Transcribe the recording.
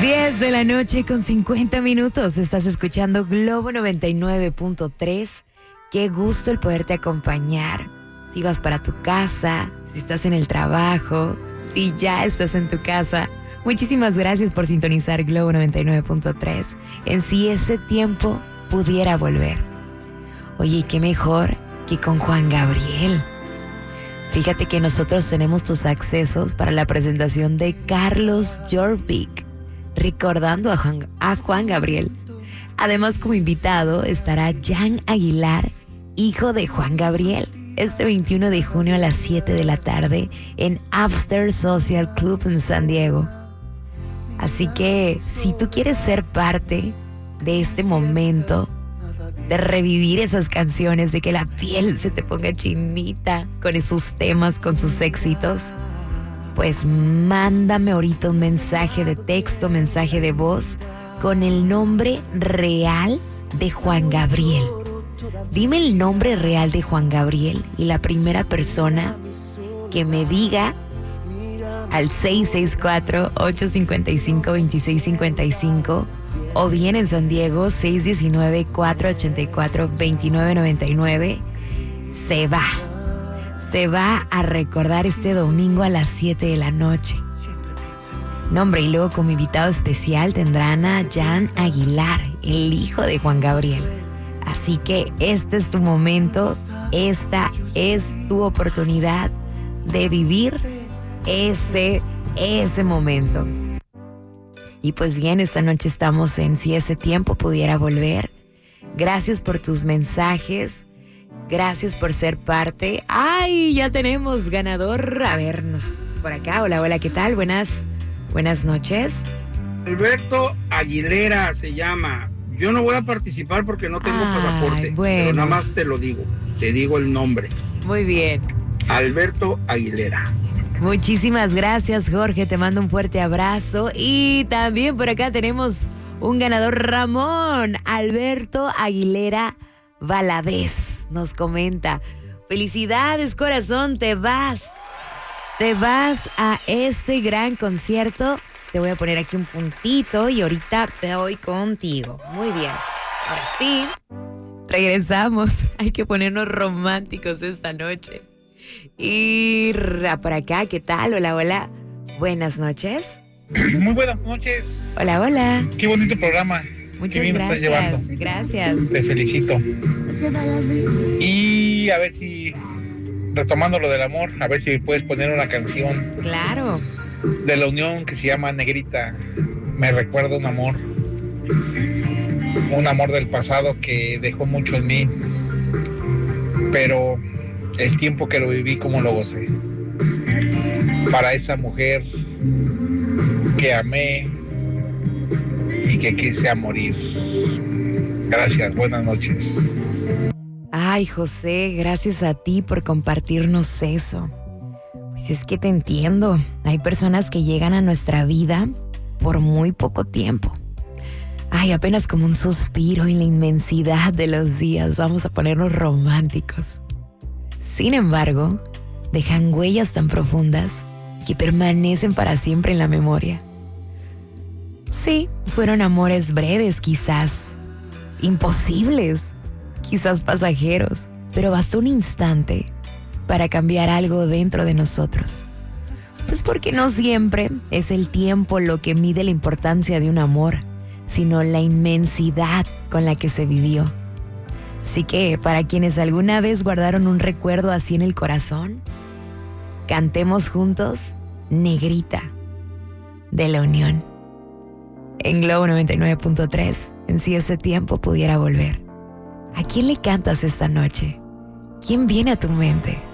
10 de la noche con 50 minutos. Estás escuchando Globo 99.3. Qué gusto el poderte acompañar. Si vas para tu casa, si estás en el trabajo, si ya estás en tu casa. Muchísimas gracias por sintonizar Globo 99.3. En Si ese tiempo pudiera volver. Oye, qué mejor que con Juan Gabriel. Fíjate que nosotros tenemos tus accesos para la presentación de Carlos Jorvik, recordando a Juan Gabriel. Además, como invitado estará Jan Aguilar, hijo de Juan Gabriel, este 21 de junio a las 7 de la tarde en Upstairs Social Club en San Diego. Así que, si tú quieres ser parte de este momento, de revivir esas canciones, de que la piel se te ponga chinita con esos temas, con sus éxitos, pues mándame ahorita un mensaje de texto, mensaje de voz con el nombre real de Juan Gabriel. Dime el nombre real de Juan Gabriel y la primera persona que me diga al 664-855-2655 o bien en San Diego 619-484-2999 se va a recordar este domingo a las 7 de la noche. Nombre, y luego como invitado especial tendrán a Jan Aguilar, el hijo de Juan Gabriel. Así que este es tu momento, esta es tu oportunidad de vivir ese momento. Y pues bien, esta noche estamos en Si ese tiempo pudiera volver. Gracias por tus mensajes. Gracias por ser parte. ¡Ay! Ya tenemos ganador. A vernos por acá. Hola, hola, ¿qué tal? Buenas noches. Alberto Aguilera se llama. Yo no voy a participar porque no tengo pasaporte. Bueno. Pero nada más te lo digo. Te digo el nombre. Muy bien. Alberto Aguilera. Muchísimas gracias, Jorge. Te mando un fuerte abrazo. Y también por acá tenemos un ganador, Ramón Alberto Aguilera Valadez. Nos comenta: felicidades, corazón, te vas a este gran concierto. Te voy a poner aquí un puntito y ahorita te voy contigo. Muy bien. Ahora sí, regresamos. Hay que ponernos románticos esta noche. Y por acá, ¿qué tal? Hola, hola. Buenas noches. Muy buenas noches. Hola, hola. Qué bonito programa. Muchas Qué bien gracias. Estás llevando. Gracias. Te felicito. Y a ver si, retomando lo del amor, a ver si puedes poner una canción. Claro. De la unión que se llama Negrita. Me recuerda un amor del pasado que dejó mucho en mí, pero el tiempo que lo viví, como lo gocé. Para esa mujer que amé y que quise morir. Gracias, buenas noches. Ay, José, gracias a ti por compartirnos eso. Pues es que te entiendo. Hay personas que llegan a nuestra vida por muy poco tiempo. Ay, apenas como un suspiro en la inmensidad de los días. Vamos a ponernos románticos. Sin embargo, dejan huellas tan profundas que permanecen para siempre en la memoria. Sí, fueron amores breves quizás, imposibles, quizás pasajeros, pero bastó un instante para cambiar algo dentro de nosotros. Pues porque no siempre es el tiempo lo que mide la importancia de un amor, sino la inmensidad con la que se vivió. Así que, para quienes alguna vez guardaron un recuerdo así en el corazón, cantemos juntos Negrita de la Unión. En Globo 99.3, en Si ese tiempo pudiera volver. ¿A quién le cantas esta noche? ¿Quién viene a tu mente?